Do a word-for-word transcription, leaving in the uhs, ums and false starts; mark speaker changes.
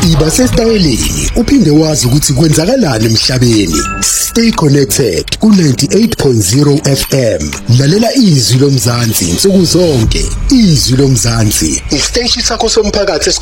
Speaker 1: Iba sesitayeleni uphinde wazi ukuthi kwenzakalani emhlabeni. Stay connected ku ninety-eight point zero F M. Lalela izwi lomzansi insuku zonke. Izwi lomzansi, isiteshi sakho somphakathi.